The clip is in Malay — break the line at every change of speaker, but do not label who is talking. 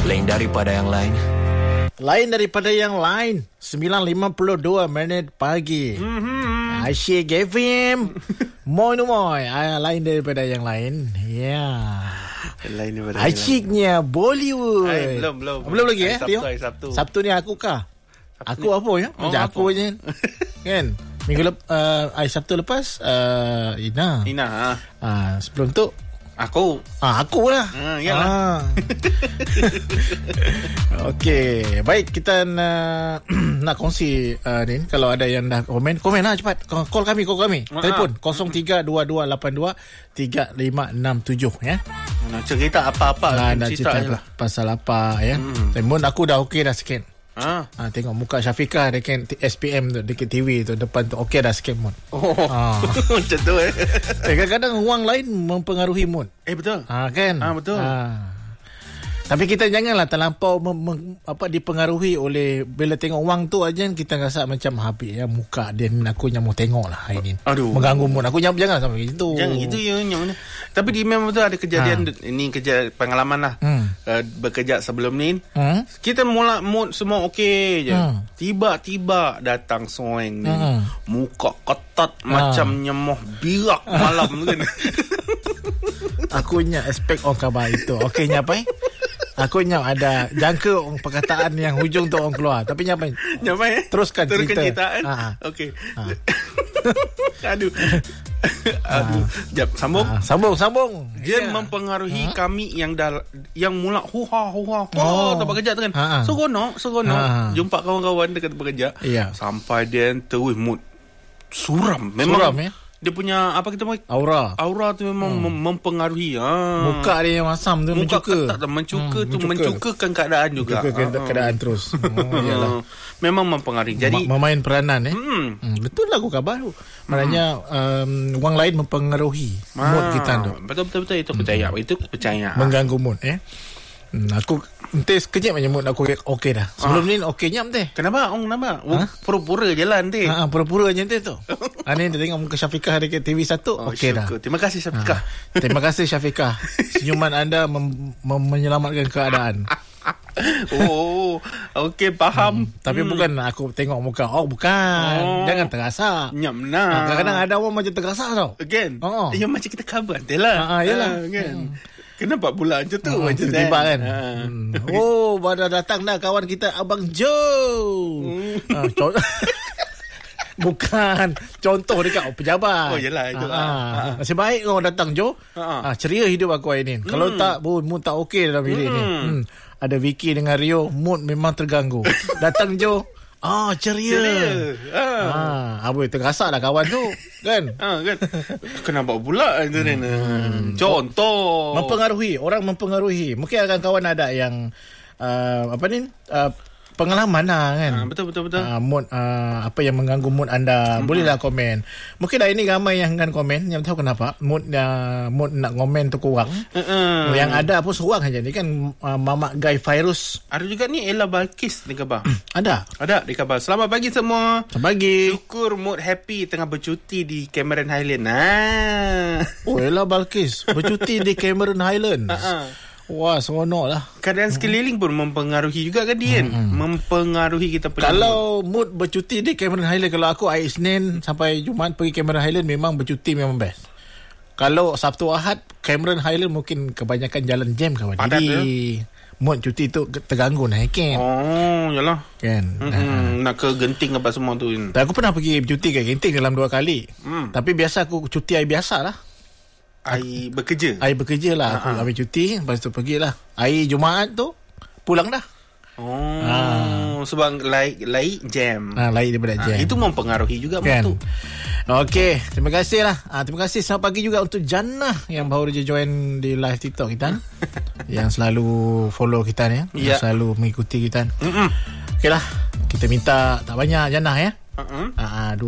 Lain daripada yang lain.
Lain daripada yang lain. 9.52 minit pagi. Asyik FM. Moy no moy. Lain daripada yang lain. Ya.
Lain daripada
Asyiknya Bollywood.
Belum
lagi
Sabtu.
Sabtu ni aku kah? Aku apa ya? Macam aku je. Kan? Sabtu lepas Ina. Sebelum tu
Aku
lah.
Yalah.
Okey, baik, kita nak kongsi ni. Kalau ada yang dah komen lah cepat. Call kami. Telefon 0322823567 ya.
Nak cerita apa-apa.
Nak cerita pasal apa ya. Telefon aku dah okey dah sikit. Tengok muka Syafiqah dekat SPM tu, dekat TV tu depan tu, okey dah sikit mood.
Macam tu
kadang-kadang orang lain mempengaruhi mood.
Betul.
Kan?
Betul.
Tapi kita janganlah terlampau dipengaruhi oleh, bila tengok orang tu aja kita rasa macam habis ya muka dia, aku yang mau tengok lah hari ni.
Aduh.
Mengganggu mood aku, jangan sampai gitu.
Jangan gitu ya. Tapi di memang betul ada kejadian ini, pengalaman lah. Bekerja sebelum ni. Kita mula mood semua okey je. Tiba-tiba datang soeng ni. Muka ketat macam nyemoh birak malam kan.
Aku nya expect orang khabar itu. Okeynya apa? Aku nya ada jangka perkataan yang hujung tu orang keluar. Tapi nyapa? Teruskan cerita.
Okey. Aduh. Jap, sambung. Dia mempengaruhi kami yang mula huha tempat kerja tu kan. Seronok. Jumpa kawan-kawan dekat tempat kerja. Sampai dia terus mood suram. Memang suram ya. Dia punya apa kita panggil aura tu memang mempengaruhi.
Muka dia yang masam tu
mencukakan keadaan juga.
Keadaan terus. Iyalah.
Memang mempengaruhi. Jadi
memain peranan betul lah aku khabar tu. Maknanya orang lain mempengaruhi mood kita tu.
Betul itu percaya.
Mengganggu mood aku nanti sekejap aja mood aku okey dah. Sebelum ni okey nyam teh.
Kenapa? Pura-pura jalan teh.
Pura-pura je teh tu. Ni dia tengok muka Syafiqah dekat TV 1 okey dah.
Terima kasih Syafiqah.
Terima kasih Syafiqah. Senyuman anda menyelamatkan keadaan.
Okey, faham.
Tapi bukan aku tengok muka. Bukan. Jangan terasa.
Nyam nah.
Kadang-kadang ada orang macam terasa tau.
Again. Ya macam kita khabar lah.
Yalah.
Kan. Kenapa pula macam tu?
Macam tiba kan. Baru datang dah kawan kita Abang Joe. Bukan contoh dekat pejabat.
Yelah itu
nasib baik kau datang Joe. Ceria hidup aku hari ni. Kalau tak mood tak okey dalam bilik ni. Ada Vicky dengan Rio, mood memang terganggu. Datang Joe, ceria. Abang terasa lah kawan tu. Kan?
Kenapa pula itu contoh.
Orang mempengaruhi. Mungkin akan kawan ada yang pengalaman lah kan.
Betul.
Mood apa yang mengganggu mood anda, bolehlah komen. Mungkin dah ini ramai yang akan komen, yang tahu kenapa mood nak komen tu kurang. Yang ada pun seorang saja ni kan, Mamak Guy Virus.
Ada juga ni Ella Balkis di khabar.
Ada
di khabar. Selamat pagi semua.
Selamat pagi.
Syukur mood happy tengah bercuti di Cameron Highland.
Ella Balkis bercuti di Cameron Highlands. Wah, seronok lah.
Keadaan sekeliling pun mempengaruhi juga kan dia. Mempengaruhi kita punya.
Kalau mood bercuti di Cameron Highland, kalau aku hari Isnin sampai Jumaat pergi Cameron Highland, memang bercuti memang best. Kalau Sabtu Ahad Cameron Highland mungkin kebanyakan jalan jam kawan. Jadi mood cuti tu terganggu naikin.
Yalah.
Kan.
Nak ke Genting apa semua tu.
Aku pernah pergi cuti ke Genting dalam 2 kali. Tapi biasa aku cuti hari biasa lah.
Hari bekerja
lah. Aku ambil cuti, lepas tu pergilah. Hari Jumaat tu pulang dah.
Sebab laik jam.
Laik daripada jam.
Itu mempengaruhi juga
kan?
Tu.
Okey, terima kasih lah. Terima kasih selamat pagi juga untuk Jannah yang baru je join di live TikTok kita. Yang selalu follow kita ni, yang selalu mengikuti kita. Okeylah, kita minta tak banyak Jannah ya.